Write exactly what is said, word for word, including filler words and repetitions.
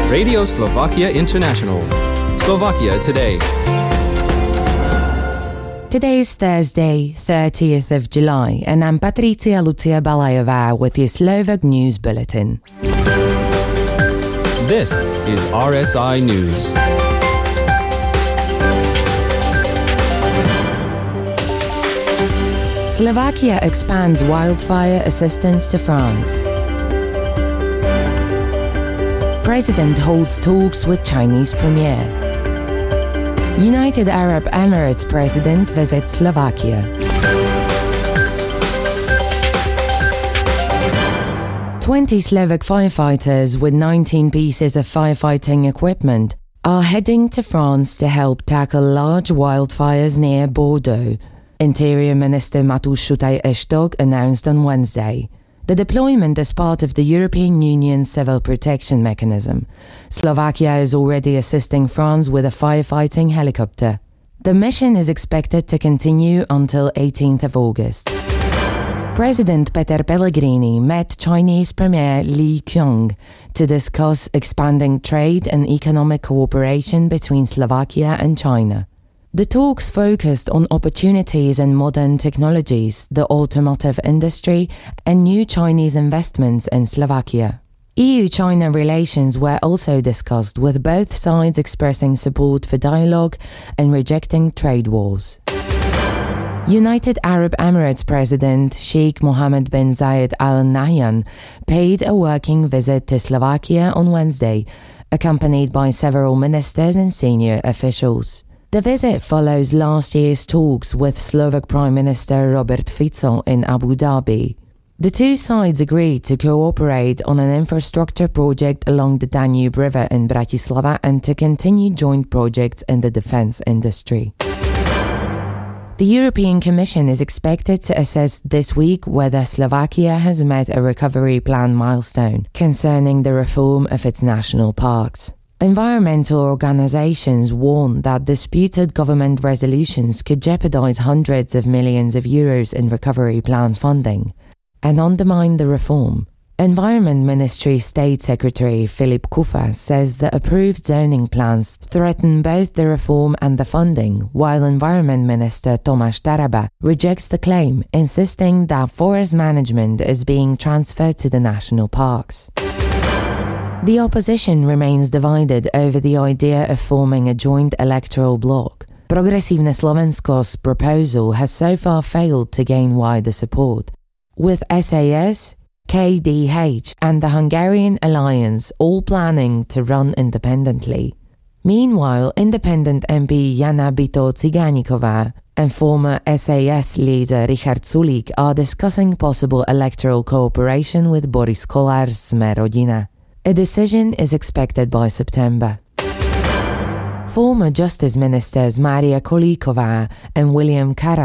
Radio Slovakia International. Slovakia Today. Today is Thursday, thirtieth of July, and I'm Patricia Lucia Balajová with your Slovak News Bulletin. This is R S I News. Slovakia expands wildfire assistance to France. President holds talks with Chinese Premier. United Arab Emirates President visits Slovakia. twenty Slovak firefighters with nineteen pieces of firefighting equipment are heading to France to help tackle large wildfires near Bordeaux, Interior Minister Mateusz Šutaj-Eštok announced on Wednesday. The deployment is part of the European Union's Civil Protection Mechanism. Slovakia is already assisting France with a firefighting helicopter. The mission is expected to continue until eighteenth of August. President Peter Pellegrini met Chinese Premier Li Qiang to discuss expanding trade and economic cooperation between Slovakia and China. The talks focused on opportunities in modern technologies, the automotive industry, and new Chinese investments in Slovakia. E U-China relations were also discussed, with both sides expressing support for dialogue and rejecting trade wars. United Arab Emirates President Sheikh Mohammed bin Zayed Al Nahyan paid a working visit to Slovakia on Wednesday, accompanied by several ministers and senior officials. The visit follows last year's talks with Slovak Prime Minister Robert Fico in Abu Dhabi. The two sides agreed to cooperate on an infrastructure project along the Danube River in Bratislava and to continue joint projects in the defense industry. The European Commission is expected to assess this week whether Slovakia has met a recovery plan milestone concerning the reform of its national parks. Environmental organizations warn that disputed government resolutions could jeopardize hundreds of millions of euros in recovery plan funding and undermine the reform. Environment Ministry State Secretary Filip Kufa says the approved zoning plans threaten both the reform and the funding, while Environment Minister Tomáš Taraba rejects the claim, insisting that forest management is being transferred to the national parks. The opposition remains divided over the idea of forming a joint electoral bloc. Progresívne Slovensko's proposal has so far failed to gain wider support, with S A S, K D H and the Hungarian Alliance all planning to run independently. Meanwhile, independent M P Jana Bito-Cigániková and former S A S leader Richard Sulík are discussing possible electoral cooperation with Boris Kollár's Sme rodina. A decision is expected by September. Former Justice Ministers Mária Kolíková and William Karas